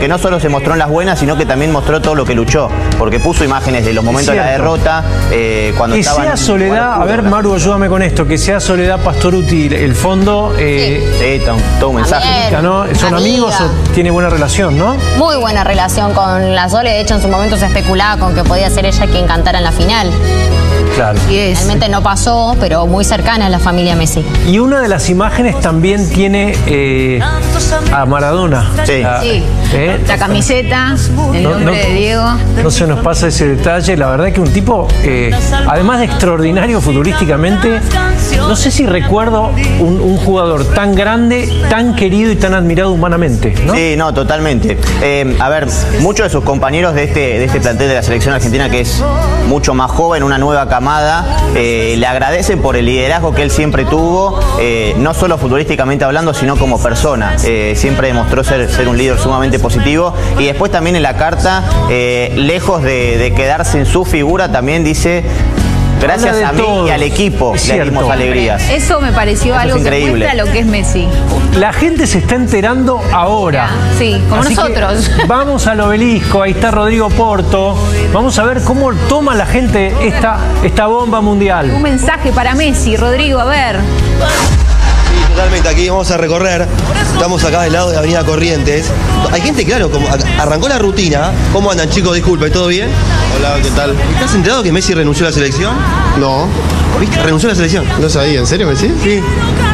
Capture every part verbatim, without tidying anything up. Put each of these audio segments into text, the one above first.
que no solo se mostró en las buenas, sino que también mostró todo lo que luchó, porque puso imágenes de los momentos de la derrota, eh, cuando que estaban... sea Soledad, a ver, Maru, ayúdame con esto, que sea Soledad Pastoruti el fondo... Eh, sí, sí todo, todo un mensaje. ¿No? ¿Son Amiga. amigos o tiene buena relación, no? Muy buena relación con la Sole, de hecho en su momento se especulaba con que podía ser ella quien cantara en la final. Claro. Realmente no pasó, pero muy cercana a la familia Messi. Y una de las imágenes también tiene eh, a Maradona. Sí. La, Sí. ¿eh? La camiseta, el No, nombre no, de Diego. No se nos pasa ese detalle. La verdad que un tipo, eh, además de extraordinario futbolísticamente, no sé si recuerdo un, un jugador tan grande, tan querido y tan admirado humanamente, ¿no? Sí, no, totalmente. Eh, a ver, muchos de sus compañeros de este, de este plantel de la selección argentina, que es mucho más joven, una nueva camada, eh, le agradecen por el liderazgo que él siempre tuvo, eh, no solo futbolísticamente hablando, sino como persona. Eh, siempre demostró ser, ser un líder sumamente positivo. Y después también en la carta, eh, lejos de, de quedarse en su figura, también dice... Gracias a mí y al equipo le dimos alegrías. Eso me pareció Eso algo es que increíble. muestra lo que es Messi. La gente se está enterando ahora. Sí, como Así nosotros. que vamos al obelisco, ahí está Rodrigo Porto. Vamos a ver cómo toma la gente esta, esta bomba mundial. Un mensaje para Messi, Rodrigo, a ver. Sí, totalmente, aquí vamos a recorrer. Estamos acá del lado de Avenida Corrientes. Hay gente, claro, como arrancó la rutina. ¿Cómo andan, chicos? Disculpe, ¿todo bien? Hola, ¿qué tal? ¿Estás enterado que Messi renunció a la selección? No, ¿Viste? Renunció a la selección. no sabía, ¿en serio me decís? Sí.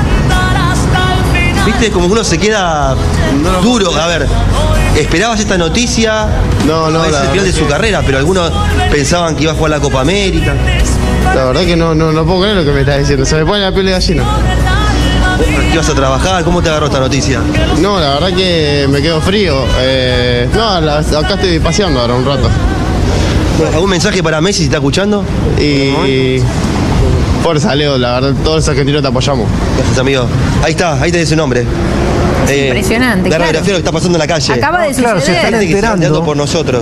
¿Viste? Como que uno se queda duro. A ver, ¿esperabas esta noticia? No, no, Es la el final verdad de su que- carrera, pero algunos pensaban que iba a jugar la Copa América. La verdad que no, no, no puedo creer lo que me estás diciendo. Se me pone la piel de gallina. ¿Que ibas a trabajar? ¿Cómo te agarró esta noticia? No, la verdad que me quedo frío. Eh, no, la- acá estoy paseando ahora un rato. Bueno, ¿algún mensaje para Messi si está escuchando? Y... Fuerza, Leo, la verdad, todos los argentinos te apoyamos. Gracias, amigo. Ahí está, ahí tenés su nombre. Eh, impresionante, La claro. radiografía de lo que está pasando en la calle. Acaba de claro, se suceder. están Gente que se está enterando. enterando por nosotros.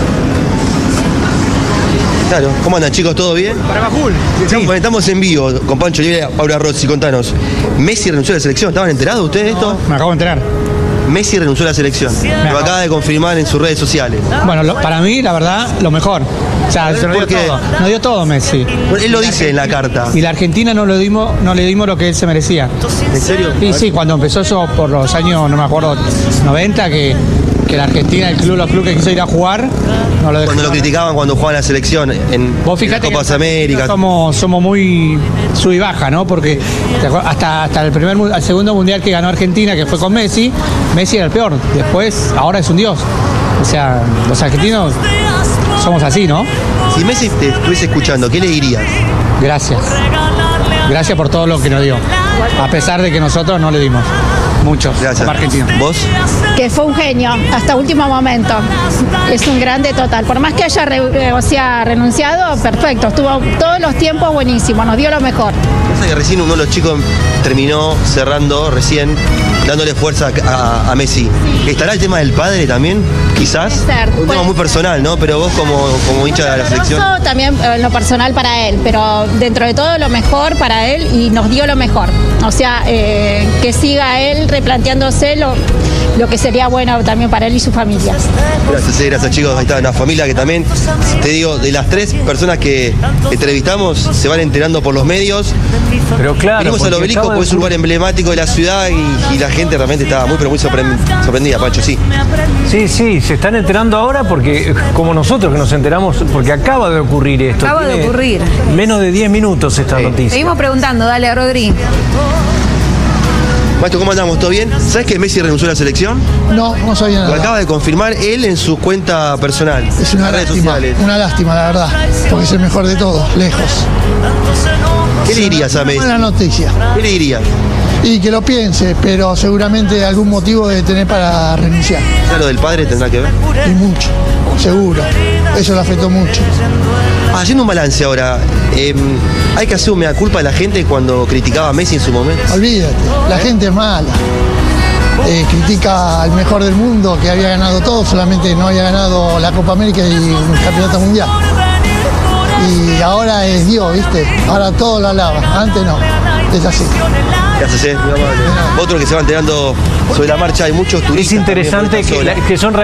Claro, ¿cómo andan, chicos? ¿Todo bien? Para Bajul. Estamos, estamos en vivo con Pancho Oliveira y Paula Rossi. Contanos. Messi renunció a la selección. ¿Estaban enterados ustedes de esto? Me acabo de enterar. Messi renunció a la selección. Lo acaba de confirmar en sus redes sociales. Bueno, lo- para mí, la verdad, lo mejor. O sea, se nos ¿Por dio qué? todo. Nos dio todo Messi. Bueno, él lo dice en la carta. Y la Argentina no, lo dimos, no le dimos lo que él se merecía. ¿En serio? Y sí, cuando empezó eso por los años, no me acuerdo, noventa, que, que la Argentina, el club, los clubes que quiso ir a jugar, no lo dejó. Cuando lo criticaban cuando jugaba en la selección en Vos en las fíjate Copas que Américas. somos, somos muy sub y baja, ¿no? Porque ¿te acuerdas? hasta, hasta el primer mu- el segundo mundial que ganó Argentina, que fue con Messi, Messi era el peor. Después, ahora es un dios. O sea, los argentinos somos así, ¿no? Si Messi te estuviese escuchando, ¿qué le dirías? Gracias. Gracias por todo lo que nos dio. A pesar de que nosotros no le dimos mucho Gracias. como argentinos. ¿Vos? Que fue un genio hasta último momento. Es un grande total. Por más que haya re- o sea, renunciado, perfecto. Estuvo todos los tiempos buenísimo, nos dio lo mejor. Pasa que recién uno de los chicos terminó cerrando, recién, dándole fuerza a, a- a Messi. ¿Estará el tema del padre también? Quizás. Puede ser, un tema puede muy personal, ¿no? Pero vos como, como hincha de la selección. Doloroso también eh, lo personal para él, pero dentro de todo lo mejor para él y nos dio lo mejor. O sea, eh, que siga él replanteándose lo, lo que sería bueno también para él y su familia. Gracias, eh, gracias chicos. Ahí está una familia que también, te digo, de las tres personas que entrevistamos, se van enterando por los medios. Pero claro, Vinimos al porque obelisco acaba de porque es un lugar emblemático de la ciudad y, y la gente realmente estaba muy, pero muy sorpre- sorprendida, Pacho, sí. Sí, sí, se están enterando ahora porque, como nosotros que nos enteramos, porque acaba de ocurrir esto. Acaba de Tiene ocurrir. Menos de diez minutos esta noticia. Seguimos preguntando, dale a Rodri. Maestro, ¿cómo andamos? ¿Todo bien? ¿Sabes que Messi renunció a la selección? No, no sabía Lo nada. acaba de confirmar él en su cuenta personal. Es en una las redes lástima, sociales. una lástima, la verdad, porque es el mejor de todos, lejos. ¿Qué le dirías a Messi? Buena noticia. ¿Qué le dirías? Y que lo piense, pero seguramente algún motivo debe tener para renunciar. ¿Ya lo del padre tendrá que ver? Y mucho, seguro. Eso le afectó mucho. Ah, haciendo un balance ahora, eh, hay que hacer un mea culpa a la gente cuando criticaba a Messi en su momento. Olvídate, la gente es mala. Eh, critica al mejor del mundo que había ganado todo, solamente no había ganado la Copa América y un campeonato mundial. Y ahora es Dios, ¿viste? Ahora todo lo alaba, antes no. Es así. Gracias, eh, muy amable. Otro que se va enterando sobre la marcha, hay muchos turistas. Es interesante también por esta que, zona. la- que son